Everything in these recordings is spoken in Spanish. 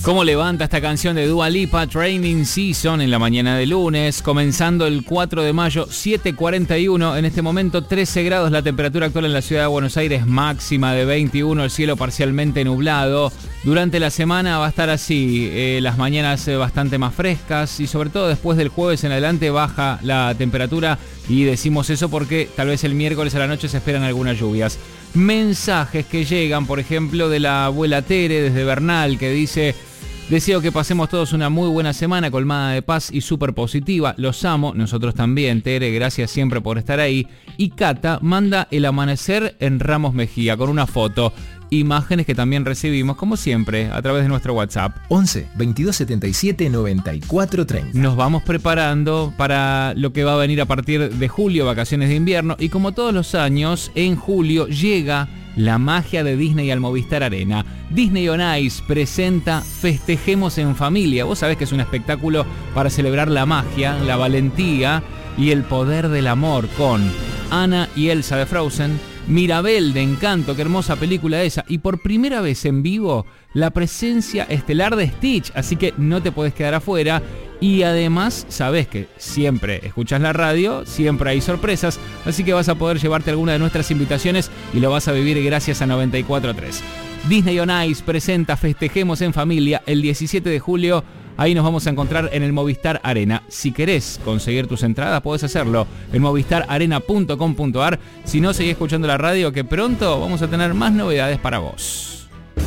¿Cómo levanta esta canción de Dua Lipa, Training Season, en la mañana de lunes? Comenzando el 4 de mayo, 7:41. En este momento, 13 grados la temperatura actual en la ciudad de Buenos Aires, máxima de 21, el cielo parcialmente nublado. Durante la semana va a estar así, las mañanas bastante más frescas y sobre todo después del jueves en adelante baja la temperatura, y decimos eso porque tal vez el miércoles a la noche se esperan algunas lluvias. Mensajes que llegan, por ejemplo, de la abuela Tere desde Bernal, que dice: deseo que pasemos todos una muy buena semana colmada de paz y súper positiva. Los amo, nosotros también, Tere, gracias siempre por estar ahí. Y Cata manda el amanecer en Ramos Mejía con una foto. Imágenes que también recibimos, como siempre, a través de nuestro WhatsApp. 11 22 77 94 30. Nos vamos preparando para lo que va a venir a partir de julio, vacaciones de invierno. Y como todos los años, en julio llega la magia de Disney al Movistar Arena. Disney on Ice presenta Festejemos en Familia. Vos sabés que es un espectáculo para celebrar la magia, la valentía y el poder del amor, con Anna y Elsa de Frozen, Mirabel de Encanto, qué hermosa película esa, y por primera vez en vivo la presencia estelar de Stitch, así que no te podés quedar afuera. Y además sabés que siempre escuchás la radio, siempre hay sorpresas, así que vas a poder llevarte alguna de nuestras invitaciones y lo vas a vivir gracias a 94.3. Disney on Ice presenta Festejemos en Familia el 17 de julio. Ahí nos vamos a encontrar en el Movistar Arena. Si querés conseguir tus entradas, podés hacerlo en movistararena.com.ar. Si no, seguí escuchando la radio, que pronto vamos a tener más novedades para vos.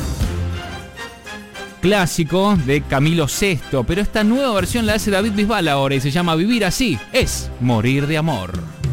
Clásico de Camilo Sesto, pero esta nueva versión la hace David Bisbal ahora y se llama Vivir Así es Morir de Amor.